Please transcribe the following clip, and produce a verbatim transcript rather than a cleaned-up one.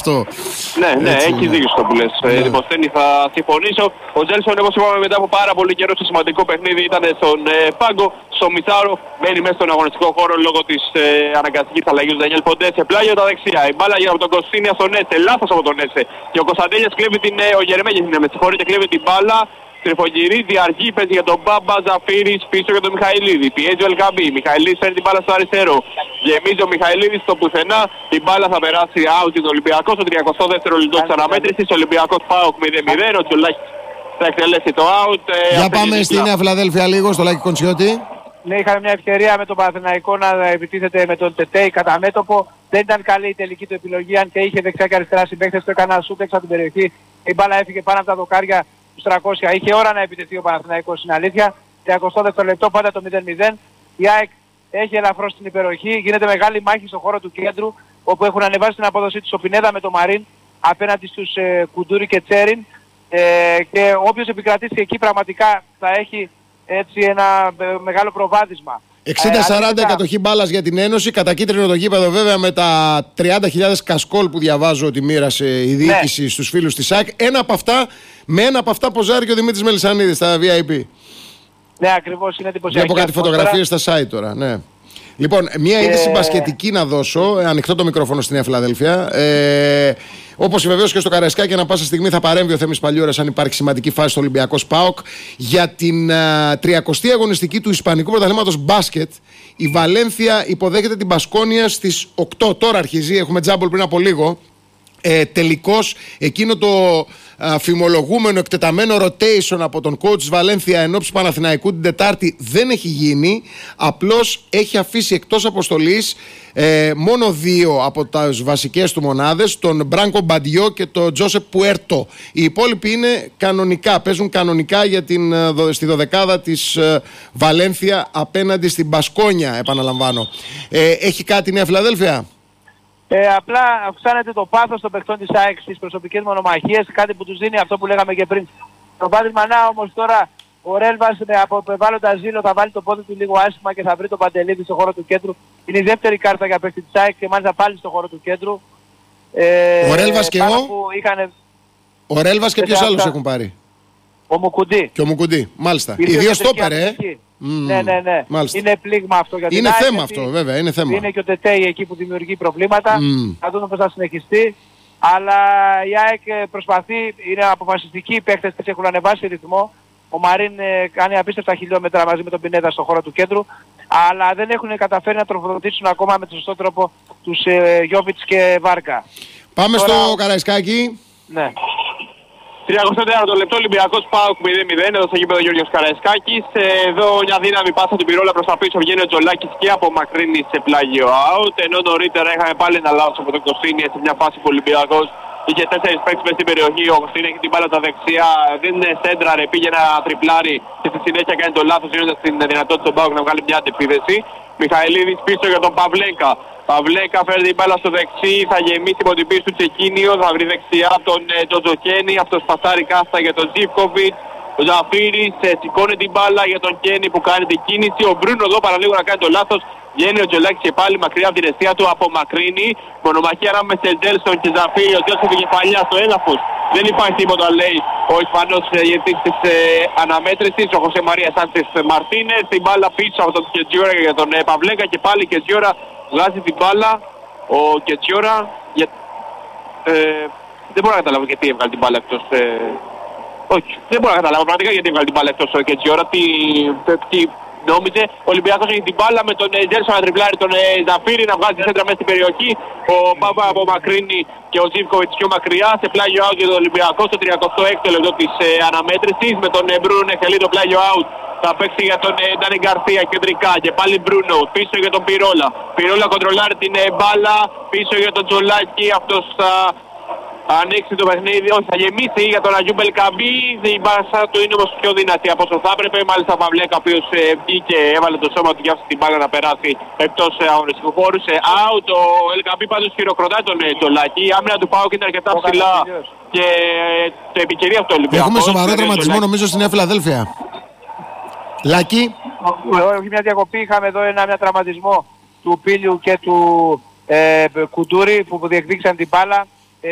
αυτό. Ναι, ναι, έτσι, έχει ναι. δίκιο στο που λες. Ναι. Δημοσθένη, θα συμφωνήσω. Ο Τζέλσον, όπως είπαμε, μετά από πάρα πολύ καιρό σε σημαντικό παιχνίδι ήταν στον ε, πάγκο. Στο Μιθάρο μπαίνει μέσα στον αγωνιστικό χώρο λόγω της ε, αναγκαστικής αλλαγής του Ντανιέλ Ποντέ. Σε πλάγιο τα δεξιά. Η μπάλα γύρω από τον Κωστίνια στον Έσε. Λάθος από τον Έσε. Και ο Κωνσταντέλιας κλέβει την. Ε, ο Γερεμέγης είναι με συγχωρείτε, κλέβει την μπάλα. Τριφογυρίζει, αργεί, παίζει για τον Μπάμπα, Ζαφίρης πίσω για τον Μιχαηλίδη. Πιέζει ο Ελκαμπή. Μιχαηλίδης φέρνει την μπάλα στο αριστερό. Γεμίζει ο Μιχαηλίδης στο πουθενά. Την μπάλα θα περάσει out τον Ολυμπιακό στο τριακοστό δεύτερο λεπτό της αναμέτρησης. Ο Ολυμπιακός ΠΑΟΚ μηδέν μηδέν. Ο Τζολάκης θα εκτελέσει το out. Για πάμε στη Νέα Φιλαδέλφια λίγο, στο Λάκη Κοντσιώτη. Ναι, είχαμε μια ευκαιρία με τον Παναθηναϊκό να επιτίθεται με τον Τετέι κατά μέτωπο. Δεν ήταν καλή η τελική του επιλογή, αν και είχε δεξιά και αριστερά συμπαίκτες. Το έκανα σούτ έξω από την περιοχή. Η μπάλα έφυγε πάνω από τα δοκάρια τους τριακόσια. Είχε ώρα να επιτεθεί ο Παναθηναϊκός, στην αλήθεια. τριακοστό δεύτερο λεπτό, πάντα το μηδέν μηδέν. Η ΑΕΚ έχει ελαφρώς την υπεροχή. Γίνεται μεγάλη μάχη στον χώρο του κέντρου, όπου έχουν ανεβάσει την απόδοσή τους ο Πινέδα με τον Μαρίν απέναντι στους ε, Κουντούρη και Τσέριν. Ε, και όποιος επικρατήσει εκεί πραγματικά θα έχει έτσι ένα ε, μεγάλο προβάδισμα. εξήντα σαράντα ε, κατοχή μπάλας για την Ένωση. Κατά κίτρινο το γήπεδο, βέβαια, με τα τριάντα χιλιάδες κασκόλ που διαβάζω ότι μοίρασε η διοίκηση ναι. στους φίλους της ΑΕΚ. Ένα από αυτά, με ένα από αυτά ποζάρει και ο Δημήτρης Μελισσανίδης στα βι άι πι. Ναι, ακριβώς, είναι εντυπωσιακή. Βλέπω κάτι φωτογραφίες στα site τώρα, ναι. Λοιπόν, μια και... είδηση μπασκετική να δώσω. Ανοιχτό το μικρόφωνο στη Νέα Φιλαδέλφια. Ε, όπως βεβαίως και στο Καραϊσκάκι, ανά πάσα στιγμή θα παρέμβει ο Θέμης Παλιώρας αν υπάρχει σημαντική φάση στο Ολυμπιακός ΠΑΟΚ. Για την α, τριακοστή αγωνιστική του Ισπανικού Πρωταθλήματος μπάσκετ, η Βαλένθια υποδέχεται την Μπασκόνια στις οκτώ. Τώρα αρχίζει, έχουμε τζάμπολ πριν από λίγο. Ε, τελικώς εκείνο το α, φημολογούμενο εκτεταμένο rotation από τον coach της Βαλένθια ενόψει Παναθηναϊκού την Τετάρτη δεν έχει γίνει. Απλώς έχει αφήσει εκτός αποστολής ε, μόνο δύο από τις βασικές του μονάδες, τον Μπράνκο Μπαντιό και τον Τζόσεπ Πουέρτο. Οι υπόλοιποι είναι κανονικά, παίζουν κανονικά για την, στη δωδεκάδα της ε, Βαλένθια απέναντι στην Μπασκόνια, επαναλαμβάνω. Ε, έχει κάτι η Νέα Φιλαδέλφια? Ε, απλά αυξάνεται το πάθος των παιχτών της ΑΕΚ στις προσωπικές μονομαχίες, κάτι που τους δίνει αυτό που λέγαμε και πριν. Το πάτημα να όμως τώρα ο Ρέλβας από ευάλωτα ζήλο θα βάλει το πόδι του λίγο άσχημα και θα βρει τον Παντελίδη στο χώρο του κέντρου. Είναι η δεύτερη κάρτα για παίχτη της ΑΕΚ και μάλιστα πάλι στο χώρο του κέντρου. Ε, ο Ρέλβας και εγώ. Είχαν... Ο Ρέλβας και ποιος άλλος έχουν πάρει? Ο Μουκουντή. Και ο Μουκουντή, μάλιστα. Οι δύο στόπερ, ε. Mm, ναι, ναι, ναι. Μάλιστα. Είναι πλήγμα αυτό για την Είναι ΑΕΚ, θέμα αυτό, βέβαια, είναι θέμα. Είναι και ο Τετέι εκεί που δημιουργεί προβλήματα. Mm. Θα δούμε πώς θα συνεχιστεί. Αλλά η ΑΕΚ προσπαθεί, είναι αποφασιστικοί οι παίκτες που έχουν ανεβάσει ρυθμό. Ο Μαρίν ε, κάνει απίστευτα χιλιόμετρα μαζί με τον Πινέδα στο χώρο του κέντρου. Αλλά δεν έχουν καταφέρει να τροφοδοτήσουν ακόμα με τον σωστό τρόπο τους ε, Γιόβιτς και Βάρκα. Πάμε Τώρα... στο Καραϊσκάκι. Ναι. τριακοστό τέταρτο λεπτό, Ολυμπιακός ΠΑΟΚ μηδέν μηδέν, εδώ στο γήπεδο Γιώργος Καραϊσκάκης. Εδώ μια δύναμη πάσα του Πυρόλα προς τα πίσω, βγαίνει ο Τζολάκης και απομακρύνει σε πλάγιο out. Ενώ νωρίτερα είχαμε πάλι ένα λάθος από τον Κωστίνη σε μια φάση που ο Ολυμπιακός είχε τέσσερις παίκτες μες στην περιοχή. Ο Κωστίνη έχει την μπάλα τα δεξιά, δεν είναι σέντραρε, πήγε ένα τριπλάρι και στη συνέχεια κάνει το λάθος, δίνοντας την δυνατότητα στον ΠΑΟΚ να βγάλει μια αντεπίθεση. Μιχαηλίδης πίσω για τον Παυλέκα. Παυλέκα φέρνει την μπάλα στο δεξί, θα γεμίσει από την πίσω του Τσεκίνιο, θα βρει δεξιά τον ε, Τζοτζοκένι, αυτός πασάρει κάστα για τον Ζίβκοβιτς. Ο Ζαφίρης ε, σηκώνει την μπάλα για τον Κένι που κάνει την κίνηση. Ο Μπρούνο εδώ παραλίγο να κάνει το λάθος. Βγαίνει ο Τζολάκης και πάλι μακριά από την αιστεία του, απομακρύνει. Μονομαχία ανάμεσα σε Ντέλσον και Ζαφίρη. Ο Ντέλσον και κεφαλιά στο έδαφος. Δεν υπάρχει τίποτα, λέει ο Ισπανός ηγετής της ε, αναμέτρησης, ο Χωσέ Μαρία Σάντσες Μαρτίνες. Την μπάλα πίσω από τον Κετζιόρα και για τον ε, Παυλέκα και πάλι Κετζιόρα βγάζει την μπάλα. Ο Κετζιόρα για... ε, δεν μπορώ να καταλάβω γιατί έβγαλε την μπάλα εκτός. Ε, όχι, δεν μπορώ να καταλάβω πραγματικά γιατί έβγαλε την μπάλα εκτός ο Κετζιόρα. Τι, τι νόμιζε. Ο Ολυμπιακός έχει την μπάλα με τον Τζέλσον να τριπλάρει τον ε, Ζαφίρη να βγάζει σέντρα μέσα στην περιοχή. Ο Μπάμπα απομακρύνει και ο Ζίβκοβιτς πιο μακριά σε πλάγιο out για τον Ολυμπιακό στο τριακοστό έκτο λεπτό της ε, αναμέτρησης. Με τον ε, Μπρούνο Νεχελή το πλάγιο out θα παίξει για τον ε, Ντάνι Γκαρσία κεντρικά και πάλι Μπρούνο πίσω για τον Πυρόλα. Πυρόλα κοντρολάρει την ε, μπάλα πίσω για τον Τζολάκη. Αυτός θα ανοίξει το παιχνίδι, όχι θα γεμίσει για τον Αγιούμπ Ελκαμπή. Η μπάσα του είναι όμως πιο δυνατή από όσο θα έπρεπε. Μάλιστα Παυλέκα, ο οποίος ε, βγήκε, έβαλε το σώμα του για αυτή την μπάλα να περάσει εκτός ε, αγωνιστικού χώρου. Σε out, ο Ελκαμπή πάντως χειροκροτάει τον ε, Τζολάκη. Η άμυνα του ΠΑΟΚ είναι αρκετά ψηλά και ε, το επικαιρία αυτό το Ολυμπιακό. Έχουμε σοβαρό τραυματισμό νομίζω στη Νέα Φιλαδέλφια. Λάκη. Όχι μια διακοπή, είχαμε εδώ ένα, μια τραυματισμό του Πίλιου και του ε, Κουντούρη που διεκδίκησαν την μπάλα.